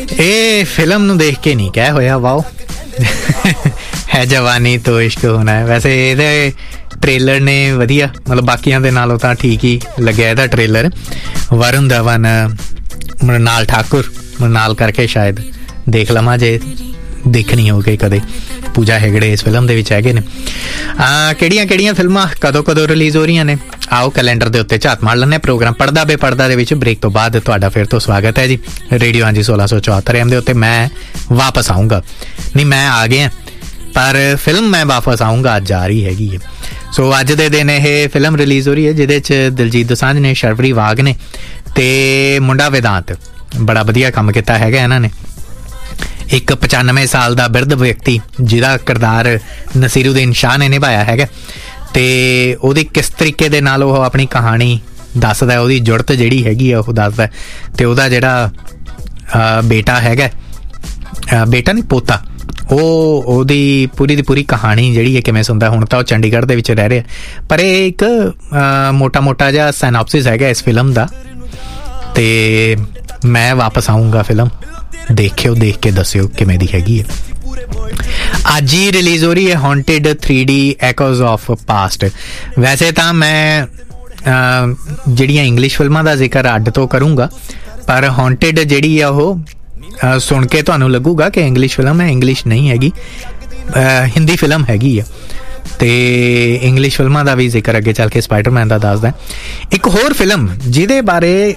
ਇਹ ਫਿਲਮ ਨੂੰ ਦੇਖ ਕੇ ਨਹੀਂ ਕਹਿ ਹੋਇਆ ਵਾਓ ਹੈ ਜਵਾਨੀ ਤੋਂ ਇਸ਼ਕ ਹੋਣਾ ਹੈ। ਵੈਸੇ ਇਹਦੇ ਟ੍ਰੇਲਰ ਨੇ ਵਧੀਆ, ਮਤਲਬ ਬਾਕੀਆਂ ਦੇ ਨਾਲੋਂ ਤਾਂ ਠੀਕ ਹੀ ਲੱਗਿਆ ਇਹਦਾ ਟ੍ਰੇਲਰ। ਵਰੁਣ ਧਵਨ, ਮ੍ਰਿਣਾਲ ਠਾਕੁਰ, ਮ੍ਰਿਣਾਲ ਕਰਕੇ ਸ਼ਾਇਦ ਦੇਖ ਲਵਾਂ ਜੇ ਦੇਖਣੀ ਹੋਵੇ ਕਦੇ। ਪੂਜਾ ਹੈਗੜੇ ਇਸ ਫਿਲਮ ਦੇ ਵਿੱਚ ਹੈਗੇ ਨੇ। ਕਿਹੜੀਆਂ ਫਿਲਮਾਂ ਕਦੋਂ ਰਿਲੀਜ਼ ਹੋ ਰਹੀਆਂ ਨੇ, ਆਓ ਕੈਲੰਡਰ ਦੇ ਉੱਤੇ ਝਾਤ ਮਾਰ ਲੈਂਦੇ। ਪ੍ਰੋਗਰਾਮ ਪੜਦਾ ਬੇਪੜਦਾ ਦੇ ਵਿੱਚ ਬ੍ਰੇਕ ਤੋਂ ਬਾਅਦ ਤੁਹਾਡਾ ਫਿਰ ਤੋਂ ਸਵਾਗਤ ਹੈ ਜੀ ਰੇਡੀਓ ਹਾਂਜੀ 1674 AM ਦੇ ਉੱਤੇ। ਮੈਂ ਵਾਪਸ ਆਊਂਗਾ, ਨਹੀਂ ਮੈਂ ਆ ਗਿਆ, ਪਰ ਫਿਲਮ ਮੈਂ ਵਾਪਸ ਆਊਂਗਾ ਅੱਜ ਆ ਰਹੀ ਹੈਗੀ ਹੈ। ਸੋ ਅੱਜ ਦੇ ਦਿਨ ਇਹ ਫਿਲਮ ਰਿਲੀਜ਼ ਹੋ ਰਹੀ ਹੈ ਜਿਹਦੇ 'ਚ ਦਿਲਜੀਤ ਦੋਸਾਂਝ ਨੇ, ਸ਼ਰਵਰੀ ਵਾਗ ਨੇ ਤੇ ਮੁੰਡਾ ਵੇਦਾਂਤ। ਬੜਾ ਵਧੀਆ ਕੰਮ ਕੀਤਾ ਹੈਗਾ ਇਹਨਾਂ ਨੇ। ਇੱਕ 95 ਸਾਲ ਦਾ ਬਿਰਧ ਵਿਅਕਤੀ ਜਿਹਦਾ ਕਿਰਦਾਰ ਨਸੀਰੁਦੀਨ ਸ਼ਾਹ ਨੇ ਨਿਭਾਇਆ ਹੈਗਾ, ਤੇ ਉਹਦੀ ਕਿਸ ਤਰੀਕੇ ਦੇ ਨਾਲ ਉਹ ਆਪਣੀ ਕਹਾਣੀ ਦੱਸਦਾ, ਉਹਦੀ ਜੁੜਤ ਜਿਹੜੀ ਹੈਗੀ ਆ ਉਹ ਦੱਸਦਾ। ਤੇ ਉਹਦਾ ਜਿਹੜਾ ਬੇਟਾ ਹੈਗਾ, ਬੇਟਾ ਨਹੀਂ ਪੋਤਾ, ਉਹਦੀ ਪੂਰੀ ਦੀ ਪੂਰੀ ਕਹਾਣੀ ਜਿਹੜੀ ਹੈ ਕਿਵੇਂ ਸੁਣਦਾ। ਹੁਣ ਤਾਂ ਉਹ ਚੰਡੀਗੜ੍ਹ ਦੇ ਵਿੱਚ ਰਹਿ ਰਿਹਾ, ਪਰ ਇਹ ਇੱਕ ਮੋਟਾ ਜਿਹਾ ਸਾਇਨੋਪਸਿਸ ਹੈਗਾ ਇਸ ਫਿਲਮ ਦਾ। ਤੇ ਮੈਂ ਵਾਪਸ ਆਊਂਗਾ ਫਿਲਮ ਦੇਖਿਓ, ਦੇਖ ਕੇ ਦੱਸਿਓ ਕਿਵੇਂ ਦੀ ਹੈਗੀ ਹੈ। ਅੱਜ ਹੀ ਰਿਲੀਜ਼ ਹੋ ਰਹੀ ਹੈ ਹੌਂਟਿਡ 3D ਐਕੋਜ਼ ਆਫ ਪਾਸਟ। ਵੈਸੇ ਤਾਂ ਮੈਂ ਜਿਹੜੀਆਂ ਇੰਗਲਿਸ਼ ਫਿਲਮਾਂ ਦਾ ਜ਼ਿਕਰ ਅੱਡ ਤੋਂ ਕਰੂੰਗਾ, ਪਰ ਹੌਂਟਿਡ ਜਿਹੜੀ ਆ ਉਹ ਸੁਣ ਕੇ ਤੁਹਾਨੂੰ ਲੱਗੂਗਾ ਕਿ ਇੰਗਲਿਸ਼ ਫਿਲਮ ਹੈ। ਇੰਗਲਿਸ਼ ਨਹੀਂ ਹੈਗੀ, ਹਿੰਦੀ ਫਿਲਮ ਹੈਗੀ ਆ। ਤੇ ਇੰਗਲਿਸ਼ ਫਿਲਮਾਂ ਦਾ ਵੀ ਜ਼ਿਕਰ ਅੱਗੇ ਚੱਲ ਕੇ ਸਪਾਈਡਰਮੈਨ ਦਾ ਦੱਸਦਾ। ਇੱਕ ਹੋਰ ਫਿਲਮ ਜਿਹਦੇ ਬਾਰੇ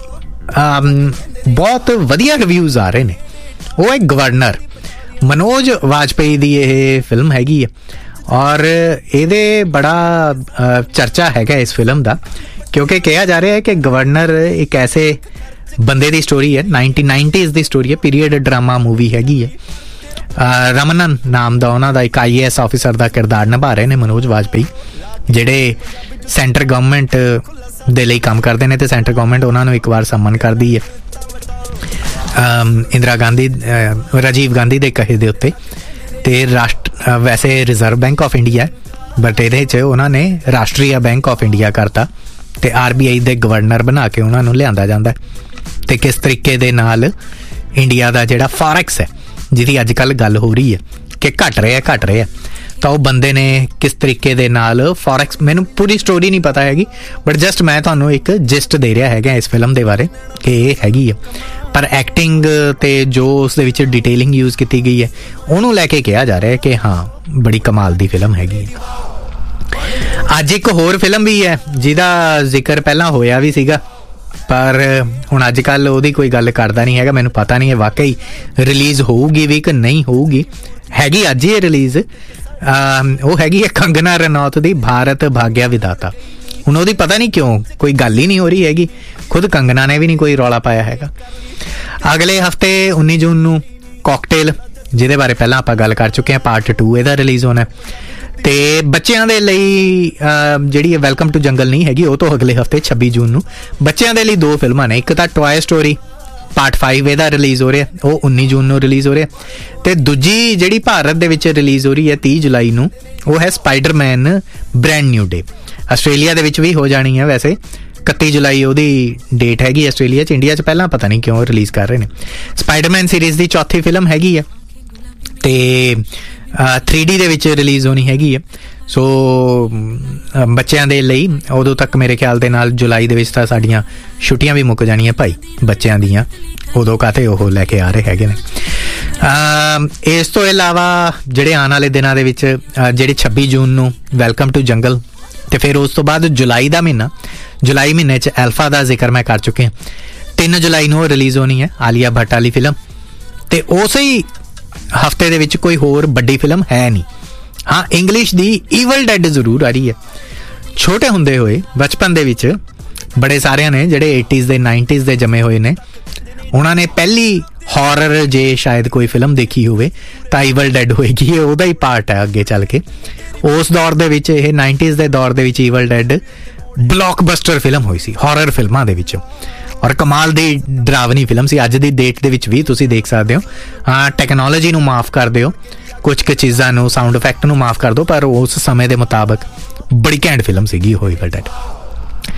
ਬਹੁਤ ਵਧੀਆ ਰਿਵਿਊਜ਼ ਆ ਰਹੇ ਨੇ, ਉਹ ਹੈ ਗਵਰਨਰ। ਮਨੋਜ ਵਾਜਪੇਈ ਦੀ ਇਹ ਫਿਲਮ ਹੈਗੀ ਹੈ, ਔਰ ਇਹਦੇ ਬੜਾ ਚਰਚਾ ਹੈਗਾ ਇਸ ਫਿਲਮ ਦਾ, ਕਿਉਂਕਿ ਕਿਹਾ ਜਾ ਰਿਹਾ ਹੈ ਕਿ ਗਵਰਨਰ ਇੱਕ ਐਸੇ ਬੰਦੇ ਦੀ ਸਟੋਰੀ ਹੈ, 1990s ਦੀ ਸਟੋਰੀ ਹੈ, ਪੀਰੀਅਡ ਡਰਾਮਾ ਮੂਵੀ ਹੈਗੀ ਹੈ। ਰਮਨਨ ਨਾਮ ਦਾ ਉਹਨਾਂ ਦਾ ਇੱਕ IAS ਆਫਿਸਰ ਦਾ ਕਿਰਦਾਰ ਨਿਭਾ ਰਹੇ ਨੇ ਮਨੋਜ ਵਾਜਪੇਈ, ਜਿਹੜੇ ਸੈਂਟਰ ਗਵਰਨਮੈਂਟ ਦੇ ਲਈ ਕੰਮ ਕਰਦੇ ਨੇ, ਤੇ ਸੈਂਟਰ ਗਵਰਨਮੈਂਟ ਉਹਨਾਂ ਨੂੰ ਇੱਕ ਵਾਰ ਸੰਮਨ ਕਰਦੀ ਹੈ ਇੰਦਰਾ ਗਾਂਧੀ, ਰਾਜੀਵ ਗਾਂਧੀ ਦੇ ਕਹੇ ਦੇ ਉੱਤੇ। ਤੇ ਵੈਸੇ reserve bank of India, but ਇਹਦੇ 'ਚ ਉਹਨਾਂ ਨੇ ਰਾਸ਼ਟਰੀ ਬੈਂਕ ਆਫ ਇੰਡੀਆ ਕਰਤਾ, ਤੇ RBI ਦੇ ਗਵਰਨਰ ਬਣਾ ਕੇ ਉਹਨਾਂ ਨੂੰ ਲਿਆਂਦਾ ਜਾਂਦਾ। ਤੇ ਕਿਸ ਤਰੀਕੇ ਦੇ ਨਾਲ ਇੰਡੀਆ ਦਾ ਜਿਹੜਾ ਫੋਰੈਕਸ ਹੈ, ਜਿਹਦੀ ਅੱਜ ਕੱਲ੍ਹ ਗੱਲ ਹੋ ਰਹੀ ਹੈ ਕਿ ਘਟ ਰਿਹਾ, ਤਾਂ ਉਹ ਬੰਦੇ ਨੇ ਕਿਸ ਤਰੀਕੇ ਦੇ ਨਾਲ ਫੋਰੈਕਸ, ਮੈਨੂੰ ਪੂਰੀ ਸਟੋਰੀ ਨਹੀਂ ਪਤਾ ਹੈਗੀ, ਬਟ ਜਸਟ ਮੈਂ ਤੁਹਾਨੂੰ ਇੱਕ ਜਿਸਟ ਦੇ ਰਿਹਾ ਹੈਗਾ ਇਸ ਫਿਲਮ ਦੇ ਬਾਰੇ ਕਿ ਇਹ ਹੈਗੀ ਆ। ਪਰ ਐਕਟਿੰਗ ਤੇ ਜੋ ਉਸ ਦੇ ਵਿੱਚ ਡਿਟੇਲਿੰਗ ਯੂਜ਼ ਕੀਤੀ ਗਈ ਹੈ, ਉਹਨੂੰ ਲੈ ਕੇ ਕਿਹਾ ਜਾ ਰਿਹਾ ਕਿ ਹਾਂ ਬੜੀ ਕਮਾਲ ਦੀ ਫਿਲਮ ਹੈਗੀ ਹੈ। ਅੱਜ ਇੱਕ ਹੋਰ ਫਿਲਮ ਵੀ ਹੈ ਜਿਹਦਾ ਜ਼ਿਕਰ ਪਹਿਲਾਂ ਹੋਇਆ ਵੀ ਸੀਗਾ, ਪਰ ਹੁਣ ਅੱਜ ਕੱਲ੍ਹ ਉਹਦੀ ਕੋਈ ਗੱਲ ਕਰਦਾ ਨਹੀਂ ਹੈਗਾ। ਮੈਨੂੰ ਪਤਾ ਨਹੀਂ ਹੈ ਵਾਕਈ ਰਿਲੀਜ਼ ਹੋਊਗੀ ਵੀ ਕਿ ਨਹੀਂ ਹੋਊਗੀ। ਹੈਗੀ ਅੱਜ ਹੀ ਰਿਲੀਜ਼, ਉਹ ਹੈਗੀ ਹੈ ਕੰਗਨਾ ਰਣੌਤ ਦੀ ਭਾਰਤ ਭਾਗਿਆ ਵਿਧਾਤਾ। ਹੁਣ ਉਹਦੀ ਪਤਾ ਨਹੀਂ ਕਿਉਂ ਕੋਈ ਗੱਲ ਹੀ ਨਹੀਂ ਹੋ ਰਹੀ ਹੈਗੀ, ਖੁਦ ਕੰਗਨਾ ਨੇ ਵੀ ਨਹੀਂ ਕੋਈ ਰੌਲਾ ਪਾਇਆ ਹੈਗਾ। ਅਗਲੇ ਹਫਤੇ 19 ਜੂਨ ਨੂੰ ਕਾਕਟੇਲ, ਜਿਹਦੇ ਬਾਰੇ ਪਹਿਲਾਂ ਆਪਾਂ ਗੱਲ ਕਰ ਚੁੱਕੇ ਹਾਂ, ਪਾਰਟ 2 ਇਹਦਾ ਰਿਲੀਜ਼ ਹੋਣਾ। ਤੇ ਬੱਚਿਆਂ ਦੇ ਲਈ ਜਿਹੜੀ ਵੈਲਕਮ ਟੂ ਜੰਗਲ ਨਹੀਂ ਹੈਗੀ, ਉਹ ਤੋਂ ਅਗਲੇ ਹਫਤੇ 26 ਜੂਨ ਨੂੰ ਬੱਚਿਆਂ ਦੇ ਲਈ 2 ਫਿਲਮਾਂ ਨੇ। ਇੱਕ ਤਾਂ ਟੋਏ ਸਟੋਰੀ ਪਾਰਟ 5 ਇਹਦਾ ਰਿਲੀਜ਼ ਹੋ ਰਿਹਾ, ਉਹ 19 ਜੂਨ ਨੂੰ ਰਿਲੀਜ਼ ਹੋ ਰਿਹਾ। ਤੇ ਦੂਜੀ ਜਿਹੜੀ ਭਾਰਤ ਦੇ ਵਿੱਚ ਰਿਲੀਜ਼ ਹੋ ਰਹੀ ਹੈ 30 ਜੁਲਾਈ ਨੂੰ, ਉਹ ਹੈ Spider-Man brand new day. Australia ਦੇ ਵਿੱਚ ਵੀ ਹੋ ਜਾਣੀ ਹੈ ਵੈਸੇ, 31 ਜੁਲਾਈ ਉਹਦੀ ਡੇਟ ਹੈਗੀ ਆਸਟ੍ਰੇਲੀਆ 'ਚ। ਇੰਡੀਆ 'ਚ ਪਹਿਲਾਂ ਪਤਾ ਨਹੀਂ ਕਿਉਂ ਰਿਲੀਜ਼ ਕਰ ਰਹੇ ਨੇ। ਸਪਾਈਡਰਮੈਨ ਸੀਰੀਜ਼ ਦੀ 4ਥੀ ਫਿਲਮ ਹੈਗੀ ਹੈ, ਤੇ 3D ਦੇ ਵਿੱਚ ਰਿਲੀਜ਼ ਹੋਣੀ ਹੈਗੀ ਹੈ। ਸੋ ਬੱਚਿਆਂ ਦੇ ਲਈ ਉਦੋਂ ਤੱਕ ਮੇਰੇ ਖਿਆਲ ਦੇ ਨਾਲ ਜੁਲਾਈ ਦੇ ਵਿੱਚ ਤਾਂ ਸਾਡੀਆਂ ਛੁੱਟੀਆਂ ਵੀ ਮੁੱਕ ਜਾਣੀਆਂ ਭਾਈ ਬੱਚਿਆਂ ਦੀਆਂ, ਉਦੋਂ ਕਾਹਤੇ ਉਹ ਲੈ ਕੇ ਆ ਰਹੇ ਹੈਗੇ ਨੇ। ਇਸ ਤੋਂ ਇਲਾਵਾ ਜਿਹੜੇ ਆਉਣ ਵਾਲੇ ਦਿਨਾਂ ਦੇ ਵਿੱਚ ਜਿਹੜੀ 26 ਜੂਨ ਨੂੰ ਵੈਲਕਮ ਟੂ ਜੰਗਲ, ਤੇ ਫਿਰ ਉਸ ਤੋਂ ਬਾਅਦ ਜੁਲਾਈ ਦਾ ਮਹੀਨਾ, ਜੁਲਾਈ ਮਹੀਨੇ 'ਚ ਐਲਫਾ ਦਾ ਜ਼ਿਕਰ ਮੈਂ ਕਰ ਚੁੱਕੇ ਹਾਂ। 3 ਜੁਲਾਈ ਨੂੰ ਰਿਲੀਜ਼ ਹੋਣੀ ਹੈ ਆਲੀਆ ਭੱਟ ਵਾਲੀ ਫਿਲਮ। ਤੇ ਉਸੇ ਹੀ ਹਫਤੇ ਦੇ ਵਿੱਚ ਕੋਈ ਹੋਰ ਵੱਡੀ ਫਿਲਮ ਹੈ ਨਹੀਂ। ਹਾਂ, ਇੰਗਲਿਸ਼ ਦੀ ਈਵਲ ਡੈਡ ਜ਼ਰੂਰ ਆ ਰਹੀ ਹੈ। ਛੋਟੇ ਹੁੰਦੇ ਹੋਏ ਬਚਪਨ ਦੇ ਵਿੱਚ ਬੜੇ ਸਾਰਿਆਂ ਨੇ ਜਿਹੜੇ 80s ਦੇ 90s ਦੇ ਜੰਮੇ ਹੋਏ ਨੇ, ਉਹਨਾਂ ਨੇ ਪਹਿਲੀ ਹੌਰਰ ਜੇ ਸ਼ਾਇਦ ਕੋਈ ਫਿਲਮ ਦੇਖੀ ਹੋਵੇ ਤਾਂ ਈਵਲ ਡੈਡ ਹੋਏਗੀ, ਉਹਦਾ ਹੀ ਪਾਰਟ ਹੈ ਅੱਗੇ ਚੱਲ ਕੇ। ਉਸ ਦੌਰ ਦੇ ਵਿੱਚ, ਇਹ 90s ਦੇ ਦੌਰ ਦੇ ਵਿੱਚ ਈਵਲ ਡੈਡ ਬਲੌਕਬਸਟਰ ਫਿਲਮ ਹੋਈ ਸੀ ਹੌਰਰ ਫਿਲਮਾਂ ਦੇ ਵਿੱਚ, ਔਰ ਕਮਾਲ ਦੀ ਡਰਾਵਨੀ ਫਿਲਮ ਸੀ। ਅੱਜ ਦੀ ਡੇਟ ਦੇ ਵਿੱਚ ਵੀ ਤੁਸੀਂ ਦੇਖ ਸਕਦੇ ਹੋ। ਹਾਂ, ਟੈਕਨੋਲੋਜੀ ਨੂੰ ਮਾਫ ਕਰ ਦਿਓ, ਕੁਝ ਕੁ ਚੀਜ਼ਾਂ ਨੂੰ, ਸਾਊਂਡ ਇਫੈਕਟ ਨੂੰ ਮਾਫ ਕਰ ਦਿਓ, ਪਰ ਉਸ ਸਮੇਂ ਦੇ ਮੁਤਾਬਕ ਬੜੀ ਘੈਂਟ ਫਿਲਮ ਸੀਗੀ ਉਹ ਈਵਲ ਡੈਡ।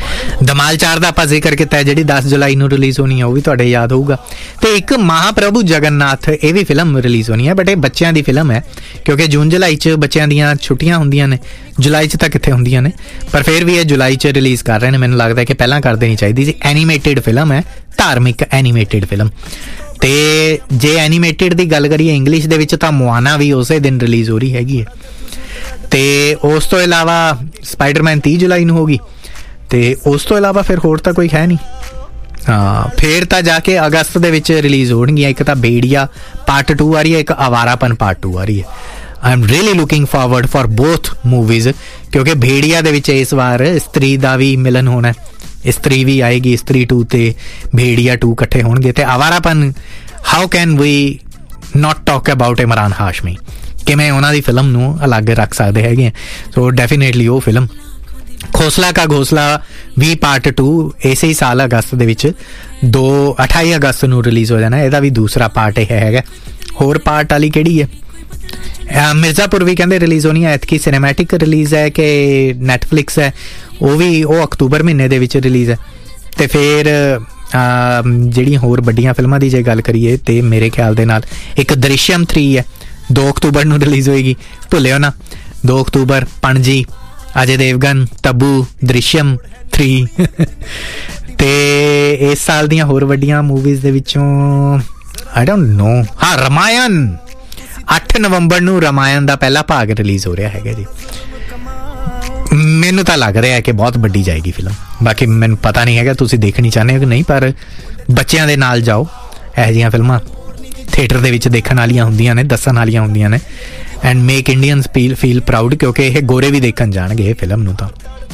ਧਮਾਲ 4 ਦਾ ਆਪਾਂ ਜ਼ਿਕਰ ਕੀਤਾ ਜਿਹੜੀ 10 ਜੁਲਾਈ ਨੂੰ ਰਿਲੀਜ਼ ਹੋਣੀ ਹੈ, ਉਹ ਵੀ ਤੁਹਾਡੇ ਯਾਦ ਹੋਊਗਾ। ਤੇ ਇੱਕ ਮਹਾਪ੍ਰਭੂ ਜਗਨਨਾਥ, ਇਹ ਵੀ ਫਿਲਮ ਰਿਲੀਜ਼ ਹੋਣੀ ਹੈ, ਬਟ ਇਹ ਬੱਚਿਆਂ ਦੀ ਫਿਲਮ ਹੈ ਕਿਉਂਕਿ ਜੂਨ ਜੁਲਾਈ 'ਚ ਬੱਚਿਆਂ ਦੀਆਂ ਛੁੱਟੀਆਂ ਹੁੰਦੀਆਂ ਨੇ, ਜੁਲਾਈ 'ਚ ਤਾਂ ਕਿੱਥੇ ਹੁੰਦੀਆਂ ਨੇ, ਪਰ ਫਿਰ ਵੀ ਇਹ ਜੁਲਾਈ 'ਚ ਰਿਲੀਜ਼ ਕਰ ਰਹੇ ਨੇ। ਮੈਨੂੰ ਲੱਗਦਾ ਕਿ ਪਹਿਲਾਂ ਕਰ ਦੇਣੀ ਚਾਹੀਦੀ ਸੀ। ਐਨੀਮੇਟਿਡ ਫਿਲਮ ਹੈ, ਧਾਰਮਿਕ ਐਨੀਮੇਟਿਡ ਫਿਲਮ। ਤੇ ਜੇ ਐਨੀਮੇਟਿਡ ਦੀ ਗੱਲ ਕਰੀਏ ਇੰਗਲਿਸ਼ ਦੇ ਵਿੱਚ ਤਾਂ ਮੋਆਨਾ ਵੀ ਉਸੇ ਦਿਨ ਰਿਲੀਜ਼ ਹੋ ਰਹੀ ਹੈਗੀ ਹੈ। ਤੇ ਉਸ ਤੋਂ ਇਲਾਵਾ ਸਪਾਈਡਰਮੈਨ 30 ਜੁਲਾਈ ਨੂੰ ਹੋਗੀ। ਤੇ ਉਸ ਤੋਂ ਇਲਾਵਾ ਫਿਰ ਹੋਰ ਤਾਂ ਕੋਈ ਹੈ ਨਹੀਂ। ਹਾਂ, ਫਿਰ ਤਾਂ ਜਾ ਕੇ ਅਗਸਤ ਦੇ ਵਿੱਚ ਰਿਲੀਜ਼ ਹੋਣਗੀਆਂ। ਇੱਕ ਤਾਂ ਭੇੜੀਆ ਪਾਰਟ 2 ਆ ਰਹੀ ਹੈ, ਇੱਕ ਅਵਾਰਾਪਨ ਪਾਰਟ 2 ਆ ਰਹੀ ਹੈ। I am really looking forward for both movies ਕਿਉਂਕਿ ਭੇੜੀਆ ਦੇ ਵਿੱਚ ਇਸ ਵਾਰ ਇਸਤਰੀ ਦਾ ਵੀ ਮਿਲਨ ਹੋਣਾ, ਇਸਤਰੀ ਵੀ ਆਏਗੀ, ਇਸਤਰੀ 2 ਤੇ ਭੇੜੀਆ 2 ਇਕੱਠੇ ਹੋਣਗੇ। ਤੇ ਅਵਾਰਾਪਨ, how can we not talk about Imran Hashmi, ਕਿਵੇਂ ਉਹਨਾਂ ਦੀ ਫਿਲਮ ਨੂੰ ਅਲੱਗ ਰੱਖ ਸਕਦੇ ਹੈਗੇ। ਸੋ ਡੈਫੀਨੇਟਲੀ ਉਹ ਫਿਲਮ। ਖੋਸਲਾ ਕਾ ਘੋਸਲਾ ਵੀ ਪਾਰਟ 2 ਇਸੇ ਹੀ ਸਾਲ ਅਗਸਤ ਦੇ ਵਿੱਚ 28 ਅਗਸਤ ਨੂੰ ਰਿਲੀਜ਼ ਹੋ ਜਾਣਾ। ਇਹਦਾ ਵੀ ਦੂਸਰਾ ਪਾਰਟ ਇਹ ਹੈਗਾ। ਹੋਰ ਪਾਰਟ ਵਾਲੀ ਕਿਹੜੀ ਹੈ? ਮਿਰਜ਼ਾਪੁਰ ਵੀ ਕਹਿੰਦੇ ਰਿਲੀਜ਼ ਹੋਣੀ ਹੈ। ਐਤਕੀ ਸਿਨੇਮੈਟਿਕ ਰਿਲੀਜ਼ ਹੈ ਕਿ ਨੈਟਫਲਿਕਸ ਹੈ, ਉਹ ਅਕਤੂਬਰ ਮਹੀਨੇ ਦੇ ਵਿੱਚ ਰਿਲੀਜ਼ ਹੈ। ਤੇ ਫਿਰ ਜਿਹੜੀਆਂ ਹੋਰ ਵੱਡੀਆਂ ਫਿਲਮਾਂ ਦੀ ਜੇ ਗੱਲ ਕਰੀਏ ਤੇ ਮੇਰੇ ਖਿਆਲ ਦੇ ਨਾਲ ਇੱਕ ਦ੍ਰਿਸ਼ਯਮ 3 ਹੈ, 2 ਅਕਤੂਬਰ ਨੂੰ ਰਿਲੀਜ਼ ਹੋਏਗੀ, ਭੁੱਲਿਓ ਨਾ। 2 ਅਕਤੂਬਰ ਪਣਜੀ, ਅਜੇ ਦੇਵਗਨ, ਤਬੂ, ਦ੍ਰਿਸ਼ਯਮ 3 ਤੇ ਇਸ ਸਾਲ ਦੀਆਂ ਹੋਰ ਵੱਡੀਆਂ ਮੂਵੀਜ਼ ਦੇ ਵਿੱਚੋਂ ਆਈ ਡੋਂਟ ਨੋ। ਹਾਂ, ਰਮਾਇਣ 8 ਨਵੰਬਰ ਨੂੰ ਰਮਾਇਣ ਦਾ ਪਹਿਲਾ ਭਾਗ ਰਿਲੀਜ਼ ਹੋ ਰਿਹਾ ਹੈਗਾ ਜੀ। ਮੈਨੂੰ ਤਾਂ ਲੱਗ ਰਿਹਾ ਕਿ ਬਹੁਤ ਵੱਡੀ ਜਾਏਗੀ ਫਿਲਮ। ਬਾਕੀ ਮੈਨੂੰ ਪਤਾ ਨਹੀਂ ਹੈਗਾ ਤੁਸੀਂ ਦੇਖਣੀ ਚਾਹੁੰਦੇ ਹੋ ਕਿ ਨਹੀਂ, ਪਰ ਬੱਚਿਆਂ ਦੇ ਨਾਲ ਜਾਓ। ਇਹੋ ਜਿਹੀਆਂ ਫਿਲਮਾਂ ਥੀਏਟਰ ਦੇ ਵਿੱਚ ਦੇਖਣ ਵਾਲੀਆਂ ਹੁੰਦੀਆਂ ਨੇ, ਦੱਸਣ ਵਾਲੀਆਂ ਹੁੰਦੀਆਂ ਨੇ। And make Indians feel proud ਕਿਉਂਕਿ ਇਹ ਗੋਰੇ ਵੀ ਦੇਖਣ ਜਾਣਗੇ ਇਹ ਫਿਲਮ ਨੂੰ ਤਾਂ।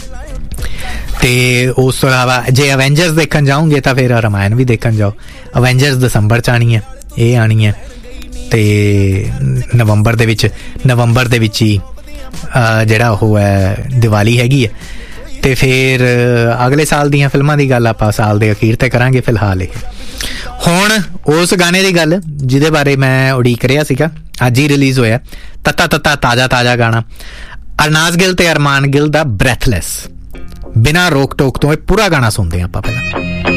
ਤੇ ਉਸ ਤੋਂ ਇਲਾਵਾ ਜੇ ਅਵੈਂਜਰਸ ਦੇਖਣ ਜਾਓਗੇ ਤਾਂ ਫਿਰ ਰਮਾਇਣ ਵੀ ਦੇਖਣ ਜਾਓ। ਅਵੈਂਜਰਸ ਦਸੰਬਰ 'ਚ ਆਉਣੀ ਹੈ, ਇਹ ਆਉਣੀ ਹੈ। ਤੇ ਨਵੰਬਰ ਦੇ ਵਿੱਚ ਹੀ ਜਿਹੜਾ ਉਹ ਹੈ ਦੀਵਾਲੀ ਹੈਗੀ ਹੈ। ਤੇ ਫਿਰ ਅਗਲੇ ਸਾਲ ਦੀਆਂ ਫਿਲਮਾਂ ਦੀ ਗੱਲ ਆਪਾਂ ਸਾਲ ਦੇ ਅਖੀਰ ਤੇ ਕਰਾਂਗੇ। ਫਿਲਹਾਲ ਇਹ ਹੁਣ ਉਸ ਗਾਣੇ ਦੀ ਗੱਲ ਜਿਹਦੇ ਬਾਰੇ ਮੈਂ ਉਡੀਕ ਰਿਹਾ ਸੀਗਾ, ਅੱਜ ਹੀ ਰਿਲੀਜ਼ ਹੋਇਆ, ਤੱਤਾ ਤਾਜ਼ਾ ਗਾਣਾ ਅਰਨਾਜ਼ ਗਿੱਲ ਤੇ ਅਰਮਾਨ ਗਿੱਲ ਦਾ ਬ੍ਰੈਥਲੈਸ। ਬਿਨਾਂ ਰੋਕ ਟੋਕ ਤੋਂ ਇਹ ਪੂਰਾ ਗਾਣਾ ਸੁਣਦੇ ਆਪਾਂ ਪਹਿਲਾਂ।